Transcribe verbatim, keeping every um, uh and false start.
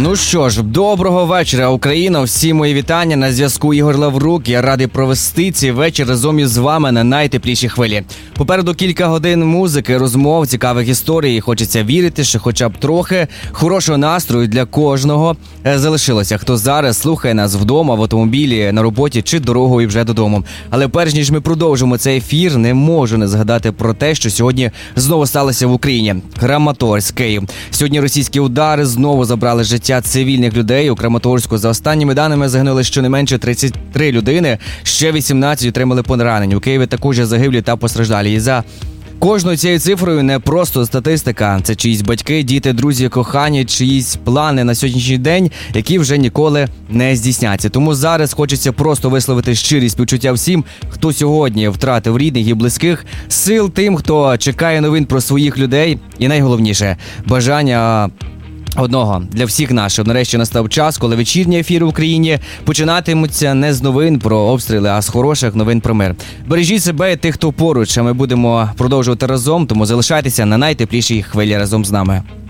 Ну що ж, доброго вечора, Україна. Всі мої вітання. На зв'язку Ігор Лаврук. Я радий провести цей вечір разом із вами на найтеплішій хвилі. Попереду кілька годин музики, розмов, цікавих історій. Хочеться вірити, що хоча б трохи хорошого настрою для кожного залишилося. Хто зараз слухає нас вдома, в автомобілі, на роботі чи дорогою вже додому. Але перш ніж ми продовжимо цей ефір, не можу не згадати про те, що сьогодні знову сталося в Україні. Краматорськ, Київ. Сьогодні російські удари знову забрали життя цивільних людей. У Краматорську, за останніми даними, загинули щонайменше тридцять три людини, ще вісімнадцять отримали поранення. У Києві також загиблі та постраждалі. І за кожною цією цифрою не просто статистика. Це чиїсь батьки, діти, друзі, кохані, чиїсь плани на сьогоднішній день, які вже ніколи не здійсняться. Тому зараз хочеться просто висловити щирі співчуття всім, хто сьогодні втратив рідних і близьких, сил тим, хто чекає новин про своїх людей. І найголовніше – бажання одного для всіх наших. Нарешті настав час, коли вечірні ефіри в Україні починатимуться не з новин про обстріли, а з хороших новин про мир. Бережіть себе і тих, хто поруч, а ми будемо продовжувати разом, тому залишайтеся на найтеплішій хвилі разом з нами.